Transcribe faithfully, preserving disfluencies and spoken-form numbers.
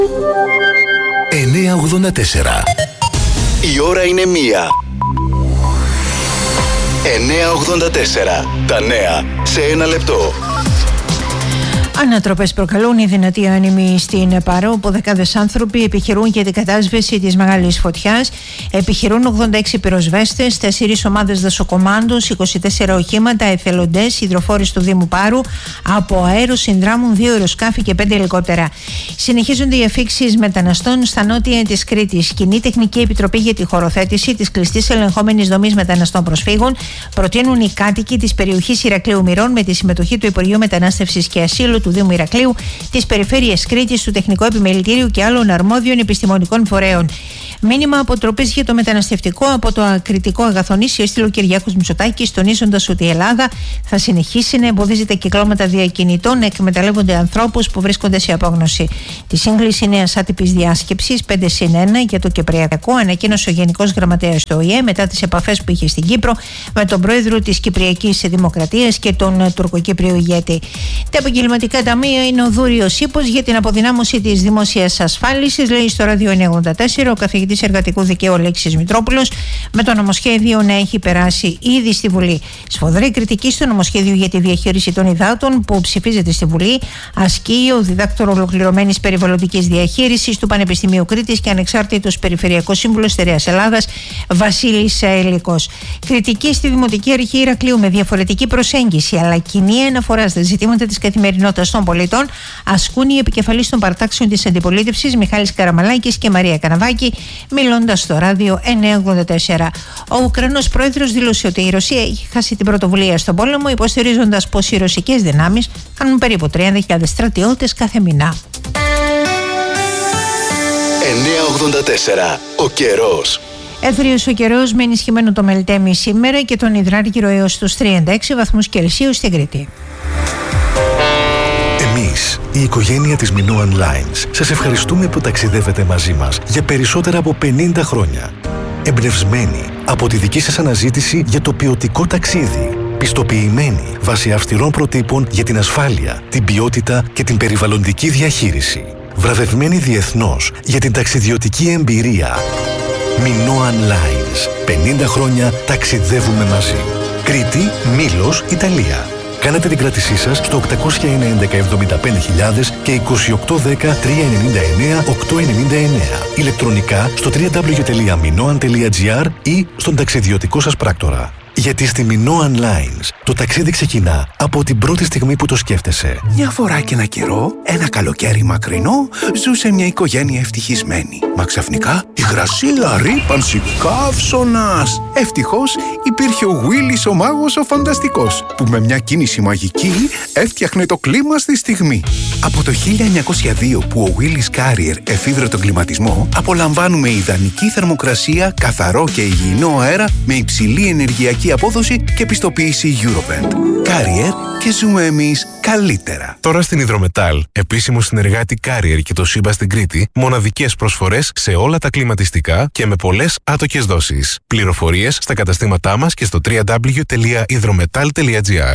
εννιακόσια ογδόντα τέσσερα. Η ώρα είναι μία. εννιακόσια ογδόντα τέσσερα. Τα νέα σε ένα λεπτό. Ανατροπές προκαλούν οι δυνατοί άνεμοι στην Πάρο, όπου δεκάδες άνθρωποι επιχειρούν για την κατάσβεση της μεγάλης φωτιάς. Επιχειρούν ογδόντα έξι πυροσβέστες, τέσσερις ομάδες δασοκομάντος, είκοσι τέσσερα οχήματα, εθελοντές, υδροφόροι του Δήμου Πάρου. Από αέρο συνδράμουν δύο αεροσκάφη και πέντε ελικόπτερα. Συνεχίζονται οι αφήξεις μεταναστών στα νότια της Κρήτης. Κοινή Τεχνική Επιτροπή για τη χωροθέτηση της κλειστής ελεγχόμενης δομής μεταναστών προσφύγων προτείνουν οι κάτοικοι της περιοχής Ηρακλείου Μυρών, με τη συμμετοχή του Υπουργείου Μετανάστευσης και Ασύλου, του Δήμου Ηρακλείου, της Περιφέρειας Κρήτης, του Τεχνικού Επιμελητήριου και άλλων αρμόδιων επιστημονικών φορέων. Μήνυμα αποτροπής για το μεταναστευτικό από το ακριτικό αγαθονήσιο έστειλε ο Κυριάκος Μητσοτάκης, τονίζοντας ότι η Ελλάδα θα συνεχίσει να εμποδίζει τα κυκλώματα διακινητών να εκμεταλλεύονται ανθρώπους που βρίσκονται σε απόγνωση. Τη σύγκληση νέας άτυπης διάσκεψης πέντε συν ένα για το Κυπριακό ανακοίνωσε ο Γενικός Γραμματέας του Ο Η Ε μετά τις επαφές που είχε στην Κύπρο με τον πρόεδρο της Κυπριακής Δημοκρατίας και τον τουρκοκύπριο ηγέτη. Τα επαγγελματικά ταμεία είναι ο δούριος ύπος για την αποδυνάμωση της δημόσιας ασφάλισης, λέει στο Ράδιο εννιακόσια ογδόντα τέσσερα ο καθηγητής Εργατικού Δικαίου Αλέξης Μητρόπουλος, με το νομοσχέδιο να έχει περάσει ήδη στη Βουλή. Σφοδρή κριτική στο νομοσχέδιο για τη διαχείριση των υδάτων που ψηφίζεται στη Βουλή ασκεί ο διδάκτορ ολοκληρωμένης περιβαλλοντικής διαχείρισης του Πανεπιστημίου Κρήτης και ανεξάρτητος περιφερειακός σύμβουλος Στερεάς Ελλάδας Βασίλης Αελικός. Κριτική στη Δημοτική Αρχή Ηρακλείου με διαφορετική προσέγγιση αλλά κοινή αναφορά στα ζητήματα της καθημερινότητας των πολιτών ασκούν οι επικεφαλής των παρτάξεων της αντιπολίτευσης Μιχάλης Καραμαλάκης και Μαρία Καναβάκη, μιλώντας στο Ράδιο εννιακόσια ογδόντα τέσσερα. Ο Ουκρανός πρόεδρος δήλωσε ότι η Ρωσία έχει χάσει την πρωτοβουλία στον πόλεμο, υποστηρίζοντας πως οι ρωσικές δυνάμεις κάνουν περίπου τριάντα χιλιάδες στρατιώτες κάθε μήνα. εννιακόσια ογδόντα τέσσερα. Ο καιρός. Έθριος ο καιρός με ενισχυμένο το Μελτέμι σήμερα και τον Ιδράργυρο έως τους τριάντα έξι βαθμούς Κελσίου στην Κρήτη. Εμείς, η οικογένεια της Minoan Lines, σας ευχαριστούμε που ταξιδεύετε μαζί μας για περισσότερα από πενήντα χρόνια. Εμπνευσμένοι από τη δική σας αναζήτηση για το ποιοτικό ταξίδι. Πιστοποιημένοι βάσει αυστηρών προτύπων για την ασφάλεια, την ποιότητα και την περιβαλλοντική διαχείριση. Βραβευμένοι διεθνώς για την ταξιδιωτική εμπειρία. Minoan Lines. πενήντα χρόνια ταξιδεύουμε μαζί. Κρήτη, Μήλος, Ιταλία. Κάνετε την κράτησή σας στο οκτακόσια ενενήντα εβδομήντα πέντε χιλιάδες και είκοσι οκτώ δέκα τριακόσια ενενήντα εννέα οκτακόσια ενενήντα εννέα. Ηλεκτρονικά στο double-u double-u double-u τελεία minoan τελεία gr ή στον ταξιδιωτικό σας πράκτορα. Γιατί στη Minoan Lines το ταξίδι ξεκινά από την πρώτη στιγμή που το σκέφτεσαι. Μια φορά και ένα καιρό, ένα καλοκαίρι μακρινό, ζούσε μια οικογένεια ευτυχισμένη. Μα ξαφνικά υγρασία, ρύπανση, καύσωνας. Ευτυχώς υπήρχε ο Willis ο μάγος ο φανταστικός, που με μια κίνηση μαγική έφτιαχνε το κλίμα στη στιγμή. Από το χίλια εννιακόσια δύο που ο Willis Carrier εφήβρε τον κλιματισμό, απολαμβάνουμε ιδανική θερμοκρασία, καθαρό και υγιεινό αέρα με υψηλή ενεργειακή απόδοση και πιστοποίηση Eurovent. Carrier και ζούμε εμείς καλύτερα. Τώρα στην Ιδρομετάλ, επίσημο συνεργάτη Carrier και το ΣΥΜΠΑ στην Κρήτη, μοναδικές προσφορές σε όλα τα κλιματιστικά και με πολλές άτοκες δόσεις. Πληροφορίες στα καταστήματά μας και στο double-u double-u double-u τελεία ιδρομετάλ τελεία gr.